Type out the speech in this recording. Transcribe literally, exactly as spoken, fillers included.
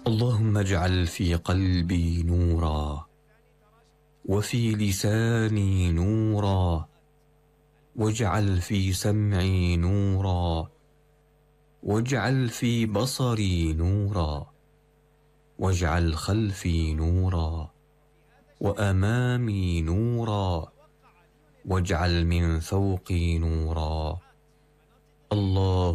اللهم اجعل في قلبي نورا، وفي لساني نورا، واجعل في سمعي نورا، واجعل في بصري نورا، واجعل خلفي نورا، وأمامي نورا، واجعل من فوقي نورا. الله